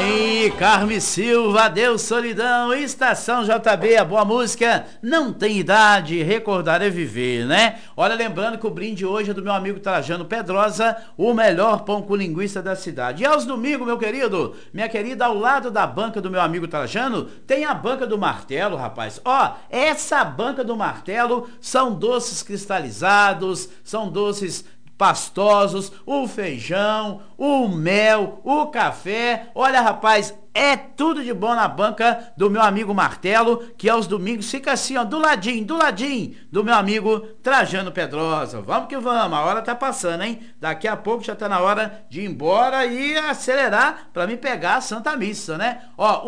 Aí, Carme Silva, Adeus Solidão, Estação JB, a boa música não tem idade, recordar é viver, né? Olha, lembrando que o brinde hoje é do meu amigo Trajano Pedrosa, o melhor pão com linguiça da cidade. E aos domingos, meu querido, minha querida, ao lado da banca do meu amigo Trajano, tem a banca do martelo, rapaz. Ó, essa banca do martelo são doces cristalizados, são doces pastosos, o feijão, o mel, o café. Olha, rapaz, é tudo de bom na banca do meu amigo Martelo, que aos domingos fica assim, ó, do ladinho do meu amigo Trajano Pedrosa. Vamos que vamos, a hora tá passando, hein? Daqui a pouco já tá na hora de ir embora e acelerar pra me pegar a Santa Missa, né? Ó,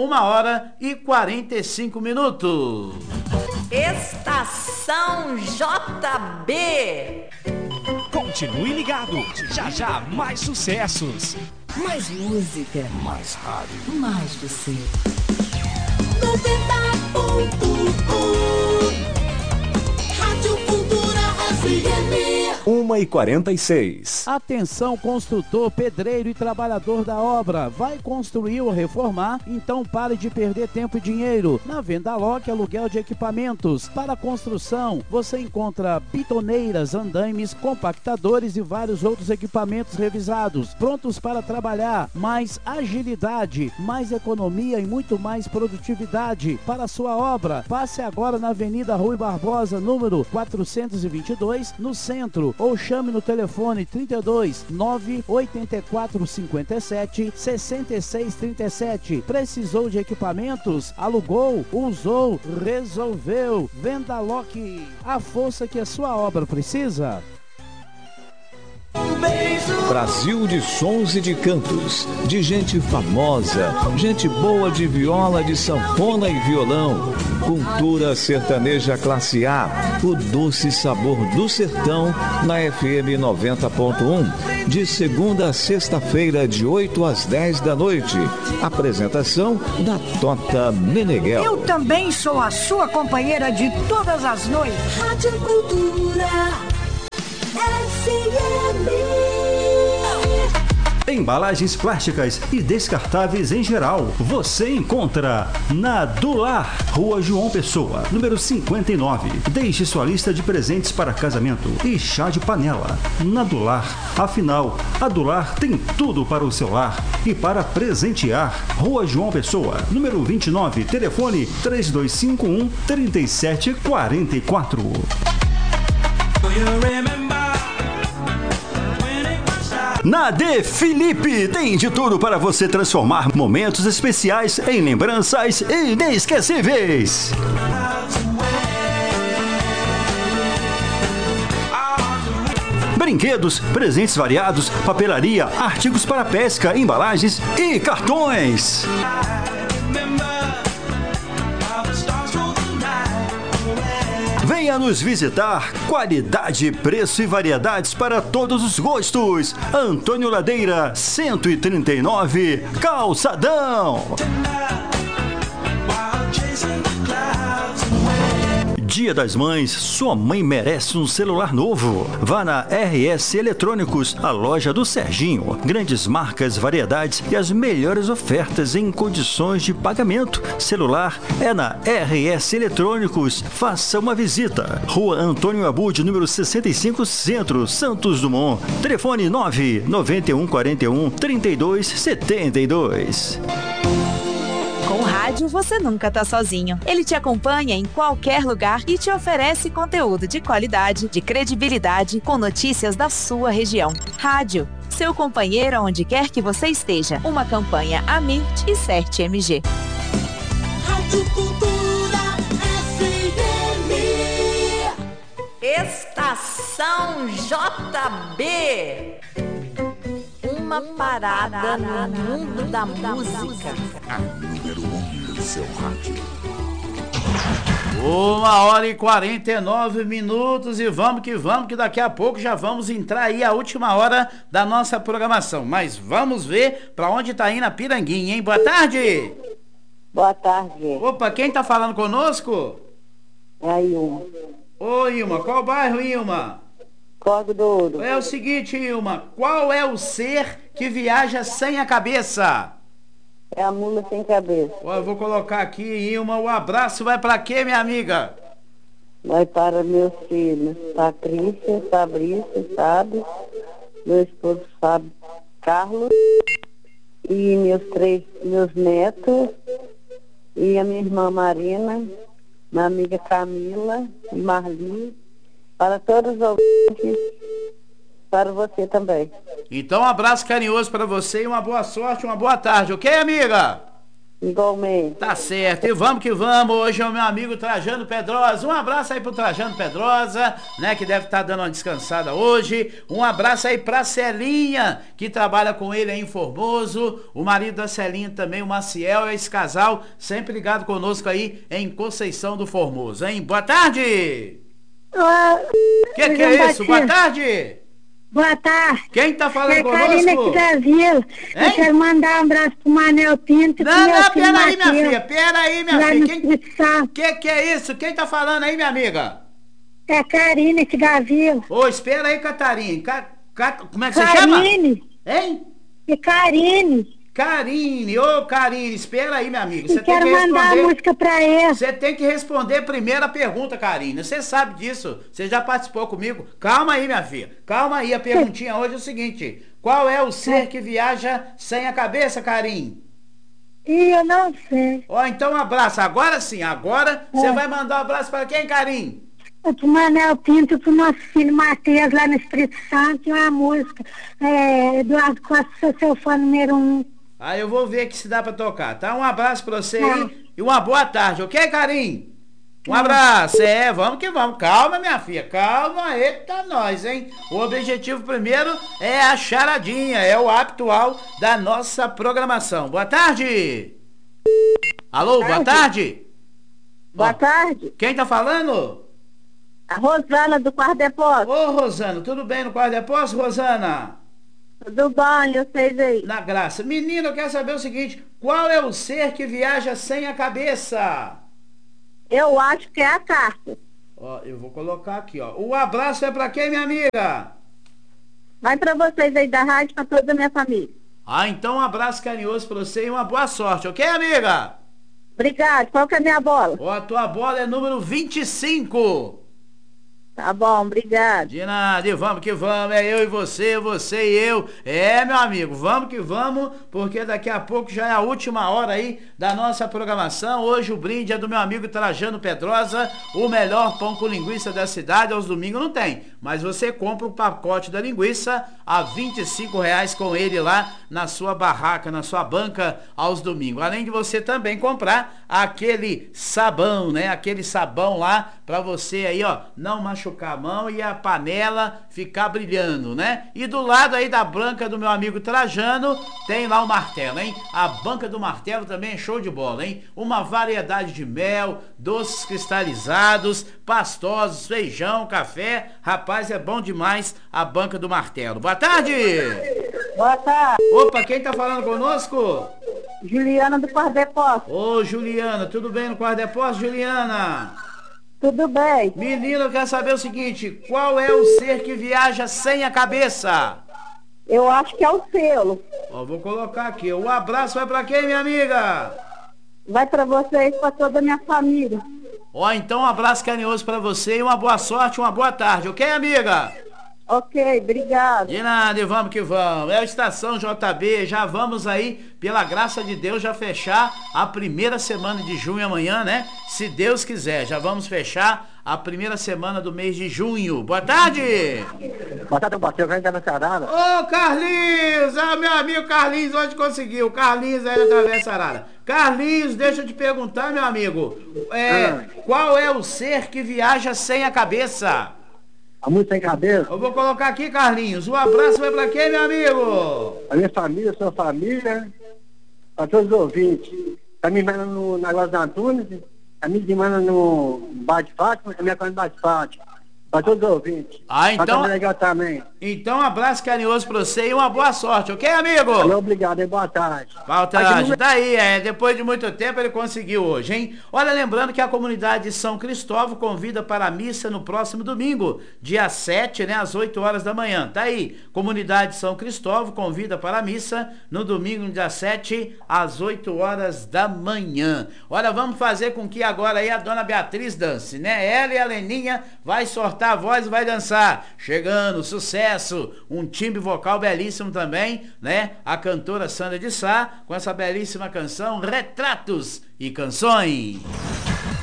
1h45. Estação JB. Continue ligado, já já mais sucessos. Mais música. Mais rádio. Mais você. 90.1 Rádio Cultura FM. 1h46. Atenção, construtor, pedreiro e trabalhador da obra. Vai construir ou reformar? Então pare de perder tempo e dinheiro. Na Vendaloc, aluguel de equipamentos. Para construção, você encontra pitoneiras, andaimes, compactadores e vários outros equipamentos revisados, prontos para trabalhar. Mais agilidade, mais economia e muito mais produtividade para a sua obra. Passe agora na Avenida Rui Barbosa, número 422, no centro, ou chame no telefone 32 984 57 66 37. Precisou de equipamentos? Alugou, usou, resolveu. Vendaloc, a força que a sua obra precisa. Brasil de sons e de cantos, de gente famosa, gente boa de viola, de sanfona e violão. Cultura sertaneja classe A, o doce sabor do sertão, na FM 90.1, de segunda a sexta-feira, de 8 às 10 da noite. Apresentação da Tota Meneghel. Eu também sou a sua companheira de todas as noites. Rádio Cultura FM. Embalagens plásticas e descartáveis em geral. Você encontra na Dular, Rua João Pessoa, número 59. Deixe sua lista de presentes para casamento e chá de panela. Na Dular, afinal, a Dular tem tudo para o seu lar e para presentear. Rua João Pessoa, número 29. Telefone 3251-3744. Na De Felipe tem de tudo para você transformar momentos especiais em lembranças inesquecíveis. Brinquedos, presentes variados, papelaria, artigos para pesca, embalagens e cartões. Venha nos visitar. Qualidade, preço e variedades para todos os gostos. Antônio Ladeira, 139, Calçadão. Dia das Mães, sua mãe merece um celular novo. Vá na RS Eletrônicos, a loja do Serginho. Grandes marcas, variedades e as melhores ofertas em condições de pagamento. Celular é na RS Eletrônicos. Faça uma visita. Rua Antônio Abud, número 65, Centro, Santos Dumont. Telefone 99141-3272. Com o rádio, você nunca tá sozinho. Ele te acompanha em qualquer lugar e te oferece conteúdo de qualidade, de credibilidade, com notícias da sua região. Rádio, seu companheiro onde quer que você esteja. Uma campanha Amit e Cert MG. Rádio Cultura FM. Estação JB. Uma parada no mundo da música. A número 1 do seu rádio. 1h49 e vamos, que daqui a pouco já vamos entrar aí a última hora da nossa programação. Mas vamos ver pra onde tá indo a Piranguinha, hein? Boa tarde! Boa tarde. Opa, quem tá falando conosco? É a Ilma. Ô, Ilma, qual bairro, Ilma? Córrego do Ouro. É o seguinte, Ilma, qual é o ser que viaja sem a cabeça? É a mula sem cabeça. Ó, eu vou colocar aqui, Ilma, o abraço vai pra quê, minha amiga? Vai para meus filhos, Patrícia, Fabrício, Fábio, meu esposo Fábio Carlos, e meus netos, e a minha irmã Marina, minha amiga Camila e Marli, para todos os ouvintes, para você também. Então, um abraço carinhoso para você e uma boa sorte, uma boa tarde, ok, amiga? Igualmente. Tá certo, e vamos que vamos. Hoje é o meu amigo Trajano Pedrosa. Um abraço aí pro Trajano Pedrosa, né, que deve estar dando uma descansada hoje. Um abraço aí pra Celinha, que trabalha com ele aí em Formoso. O marido da Celinha também, o Maciel, esse casal, sempre ligado conosco aí em Conceição do Formoso, hein? Boa tarde! Que é isso? Boa tarde! Boa tarde. Quem tá falando conosco? Karina aqui da Vila. Eu quero mandar um abraço pro Manel Pinto. Não, peraí, minha filha. Peraí, minha filha. Que é isso? Quem tá falando aí, minha amiga? É a Karina aqui da Vila. Ô, espera aí, Catarina. Como é que você chama? Karine. Hein? É Karine. Karine, ô Karine, espera aí, minha amiga. Você quero mandar a música pra ele. Você tem que responder a primeira pergunta, Karine. Você sabe disso. Você já participou comigo. Calma aí, minha filha. Calma aí. A perguntinha hoje é o seguinte: qual é o ser que viaja sem a cabeça, Karine? Eu não sei. Ó, então um abraço. Agora sim, agora você vai mandar um abraço para quem, Karine? Pro Manel Pinto, pro nosso filho Matheus, lá no Espírito Santo, e uma música. Eduardo Costa, seu fã número 1. Ah, eu vou ver aqui se dá pra tocar, tá? Um abraço pra você aí e uma boa tarde, ok, Karim? Um abraço, vamos que vamos. Calma, minha filha, calma, eita nós, hein? O objetivo primeiro é a charadinha, é o habitual da nossa programação. Boa tarde! Alô, boa tarde! Boa tarde! Quem tá falando? A Rosana do Quarto Depósito. Ô, Rosana, tudo bem no Quarto Depósito, Rosana? Tudo bom, e vocês aí? Na graça. Menino, eu quero saber o seguinte: qual é o ser que viaja sem a cabeça? Eu acho que é a carta. Ó, eu vou colocar aqui, ó. O abraço é pra quem, minha amiga? Vai pra vocês aí da rádio, pra toda a minha família. Ah, então um abraço carinhoso pra você e uma boa sorte, ok, amiga? Obrigado. Qual que é a minha bola? Ó, a tua bola é número 25. Tá bom, obrigado. De nada, e vamos que vamos, é eu e você e eu. É, meu amigo, vamos que vamos, porque daqui a pouco já é a última hora aí da nossa programação. Hoje o brinde é do meu amigo Trajano Pedrosa, o melhor pão com linguiça da cidade. Aos domingos não tem, mas você compra o pacote da linguiça a R$25 com ele lá na sua barraca, na sua banca aos domingos. Além de você também comprar aquele sabão, né? Aquele sabão lá pra você aí, ó, não machucar a mão e a panela ficar brilhando, né? E do lado aí da banca do meu amigo Trajano tem lá o martelo, hein? A banca do martelo também é show de bola, hein? Uma variedade de mel, doces cristalizados, pastosos, feijão, café. Rapaz, é bom demais a banca do martelo. Boa tarde! Boa tarde! Opa, quem tá falando conosco? Juliana do Quarto Depósito. Ô, Juliana, tudo bem no Quarto Depósito, Juliana? Tudo bem. Menino, eu quero saber o seguinte: qual é o ser que viaja sem a cabeça? Eu acho que é o selo. Ó, vou colocar aqui. O abraço vai pra quem, minha amiga? Vai pra vocês, pra toda a minha família. Ó, então um abraço carinhoso pra você e uma boa sorte, uma boa tarde, ok, amiga? Ok, obrigado. De nada, e vamos que vamos. É a Estação JB, já vamos aí, pela graça de Deus, já fechar a primeira semana de junho amanhã, né? Se Deus quiser, já vamos fechar a primeira semana do mês de junho. Boa tarde! Boa tarde, Bateu, quem tá na Sarada? Ô, Carlinhos! Ah, meu amigo Carlinhos, hoje conseguiu. Carlinhos aí da Travessa Arara. Carlinhos, deixa eu te perguntar, meu amigo. Qual é o ser que viaja sem a cabeça? A música sem cabeça? Eu vou colocar aqui, Carlinhos. O abraço vai pra quem, meu amigo? A minha família, a sua família, pra todos os ouvintes. A minha irmã no Negócio da Antunes, a minha irmã no Bar de Fátima, a minha irmã no Bar de Fátima. Para todos os ouvintes. Ah, então. Legal também. Então, um abraço carinhoso pra você e uma boa sorte, ok, amigo? Obrigado, e boa tarde. Boa tarde. Daí, depois de muito tempo ele conseguiu hoje, hein? Olha, lembrando que a comunidade de São Cristóvão convida para a missa no próximo domingo, dia 7, né, às 8 horas da manhã. Tá aí, comunidade de São Cristóvão convida para a missa no domingo, dia 7, às 8 horas da manhã. Olha, vamos fazer com que agora aí a dona Beatriz dance, né? Ela e a Leninha vai sortar a voz e vai dançar. Chegando, sucesso, um timbre vocal belíssimo também, né? A cantora Sandra de Sá, com essa belíssima canção Retratos e Canções.